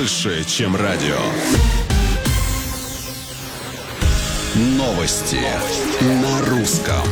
больше, чем радио. Новости на русском.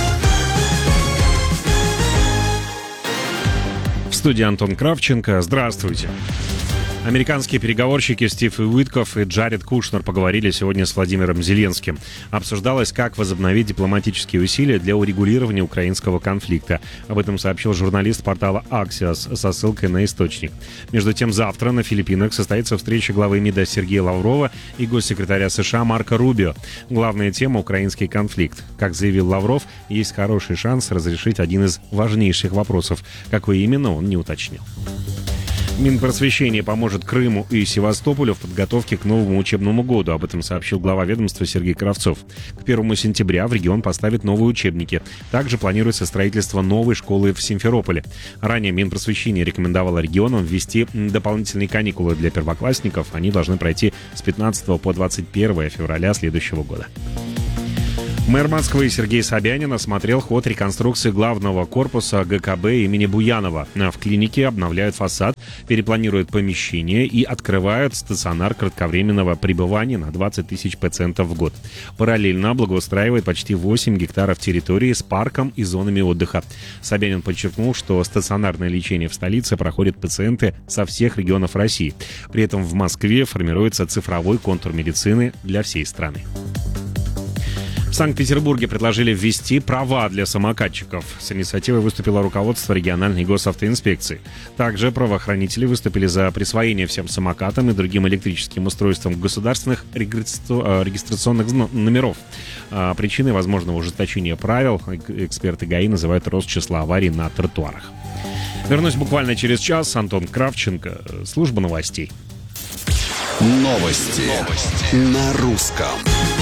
В студии Антон Кравченко. Здравствуйте. Американские переговорщики Стив Уитков и Джаред Кушнер поговорили сегодня с Владимиром Зеленским. Обсуждалось, как возобновить дипломатические усилия для урегулирования украинского конфликта. Об этом сообщил журналист портала Axios со ссылкой на источник. Между тем, завтра на Филиппинах состоится встреча главы МИДа Сергея Лаврова и госсекретаря США Марко Рубио. Главная тема — украинский конфликт. Как заявил Лавров, есть хороший шанс разрешить один из важнейших вопросов. Какой именно, он не уточнил. Минпросвещение поможет Крыму и Севастополю в подготовке к новому учебному году. Об этом сообщил глава ведомства Сергей Кравцов. К 1 сентября в регион поставят новые учебники. Также планируется строительство новой школы в Симферополе. Ранее Минпросвещение рекомендовало регионам ввести дополнительные каникулы для первоклассников. Они должны пройти с 15 по 21 февраля следующего года. Мэр Москвы Сергей Собянин осмотрел ход реконструкции главного корпуса ГКБ имени Буянова. В клинике обновляют фасад, перепланируют помещение и открывают стационар кратковременного пребывания на 20 тысяч пациентов в год. Параллельно благоустраивает почти 8 гектаров территории с парком и зонами отдыха. Собянин подчеркнул, что стационарное лечение в столице проходят пациенты со всех регионов России. При этом в Москве формируется цифровой контур медицины для всей страны. В Санкт-Петербурге предложили ввести права для самокатчиков. С инициативой выступило руководство региональной госавтоинспекции. Также правоохранители выступили за присвоение всем самокатам и другим электрическим устройствам государственных регистрационных номеров. Причиной возможного ужесточения правил эксперты ГАИ называют рост числа аварий на тротуарах. Вернусь буквально через час. Антон Кравченко, служба новостей. Новости на русском.